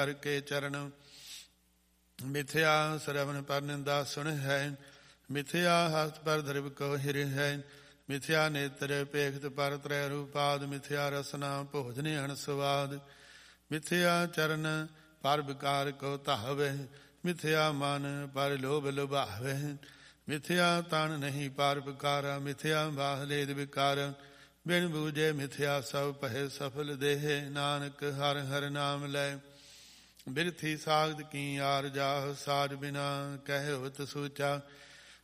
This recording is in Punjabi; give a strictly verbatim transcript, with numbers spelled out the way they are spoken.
ਹਰ ਕੇ ਚਰਨ। ਮਿਥਿਆ ਸਰਵਨ ਪਰ ਨਿੰਦਾ ਸੁਣ ਹੈ, ਮਿਥਿਆ ਹਸਤ ਪਰ ਧਰਿਵ ਕੋ ਹਿਰ ਹੈ। ਮਿਥਿਆ ਨੇਤਰ ਪੇਖਤ ਪਰ ਤ੍ਰੈ ਰੂਪਾਦ, ਮਿਥਿਆ ਰਸਨਾ ਭੋਜਨ ਅਣ ਸਵਾਦ। ਮਿਥਿਆ ਚਰਨ ਪਰ ਵਿਕਾਰ ਕੋ ਧਾਵੈ, ਮਿਥਿਆ ਮਨ ਪਰ ਲੋਭ ਲੁਭਾਵੈ। ਮਿਥਿਆ ਤਨ ਨਹੀਂ ਪਰ ਵਿਕਾਰਾ, ਮਿਥਿਆ ਬਾਹ ਲੇਦ ਵਿਕਾਰ। ਬਿਨ ਬੂਝੇ ਮਿਥਿਆ ਸਭ ਪਹਿ ਸਫਲ ਦੇਹ, ਨਾਨਕ ਹਰ ਹਰ ਨਾਮ ਲੈ। ਬਿਰਥੀ ਸਾਗਤ ਕੀ ਆਰ ਜਾਹ, ਸਾਜ ਬਿਨਾ ਕਹਿ ਹੋਤ ਸੂਚਾ।